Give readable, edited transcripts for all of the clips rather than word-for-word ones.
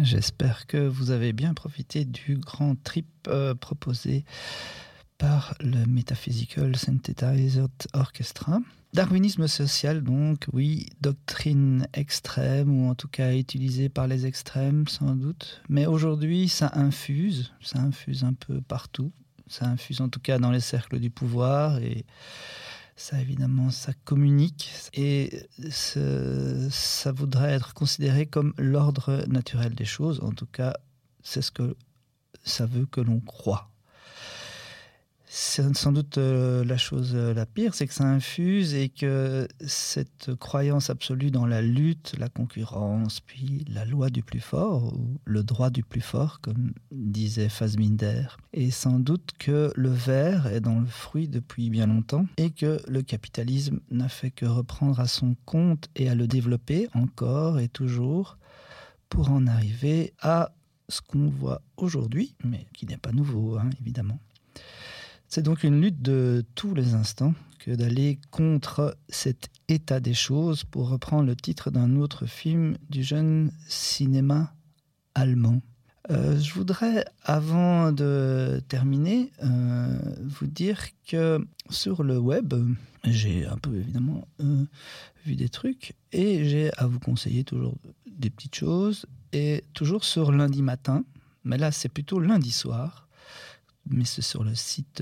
J'espère que vous avez bien profité du grand trip proposé par le Metaphysical Synthesized Orchestra. Darwinisme social, donc, oui, doctrine extrême, ou en tout cas utilisée par les extrêmes, sans doute. Mais aujourd'hui, ça infuse un peu partout. Ça infuse en tout cas dans les cercles du pouvoir, et ça, évidemment, ça communique. Et ça voudrait être considéré comme l'ordre naturel des choses. En tout cas, c'est ce que ça veut que l'on croit. C'est sans doute la chose la pire, c'est que ça infuse et que cette croyance absolue dans la lutte, la concurrence, puis la loi du plus fort, ou le droit du plus fort, comme disait Fassbinder, et sans doute que le ver est dans le fruit depuis bien longtemps et que le capitalisme n'a fait que reprendre à son compte et à le développer encore et toujours pour en arriver à ce qu'on voit aujourd'hui, mais qui n'est pas nouveau, évidemment. C'est donc une lutte de tous les instants que d'aller contre cet état des choses, pour reprendre le titre d'un autre film du jeune cinéma allemand. Je voudrais, avant de terminer, vous dire que sur le web, j'ai un peu évidemment vu des trucs et j'ai à vous conseiller toujours des petites choses, et toujours sur lundi matin, mais là c'est plutôt lundi soir. Mais c'est sur le site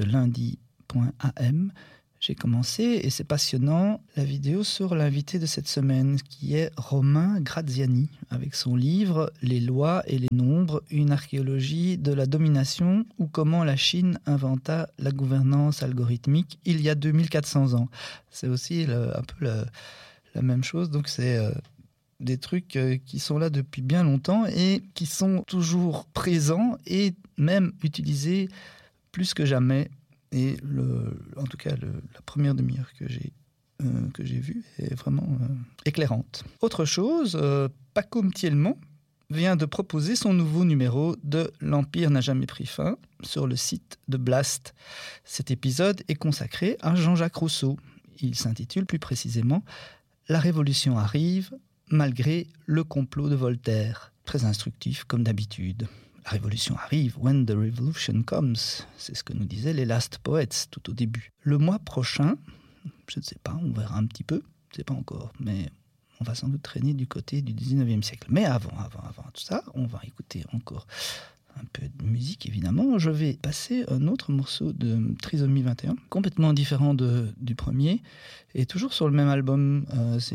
lundi.am. J'ai commencé, et c'est passionnant, la vidéo sur l'invité de cette semaine, qui est Romain Graziani, avec son livre « Les lois et les nombres, une archéologie de la domination ou comment la Chine inventa la gouvernance algorithmique il y a 2400 ans ». C'est aussi un peu la même chose, donc c'est des trucs qui sont là depuis bien longtemps et qui sont toujours présents et même utilisés plus que jamais. Et en tout cas, la première demi-heure que j'ai vue est vraiment éclairante. Autre chose, Paco Mtielman vient de proposer son nouveau numéro de L'Empire n'a jamais pris fin sur le site de Blast. Cet épisode est consacré à Jean-Jacques Rousseau. Il s'intitule plus précisément « La Révolution arrive », malgré le complot de Voltaire. Très instructif, comme d'habitude. La révolution arrive, when the revolution comes. C'est ce que nous disaient les Last Poets tout au début. Le mois prochain, je ne sais pas, on verra un petit peu, je ne sais pas encore, mais on va sans doute traîner du côté du 19e siècle. Mais avant tout ça, on va écouter encore un peu de musique, évidemment. Je vais passer un autre morceau de Trisomie 21, complètement différent du premier, et toujours sur le même album. C'est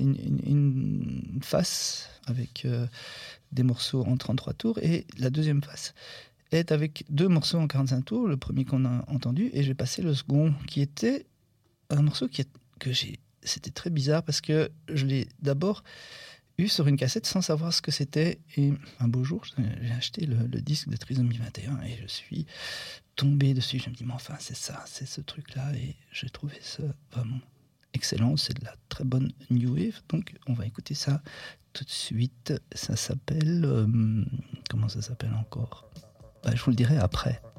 une face avec des morceaux en 33 tours, et la deuxième face est avec 2 morceaux en 45 tours, le premier qu'on a entendu, et je vais passer le second, qui était un morceau c'était très bizarre, parce que je l'ai d'abord eu sur une cassette sans savoir ce que c'était, et un beau jour j'ai acheté le disque de Trisomie 21 et je suis tombé dessus. Je me dis mais enfin c'est ça, c'est ce truc là, et j'ai trouvé ça vraiment excellent. C'est de la très bonne new wave, donc on va écouter ça tout de suite. Ça s'appelle comment ça s'appelle encore? Je vous le dirai après.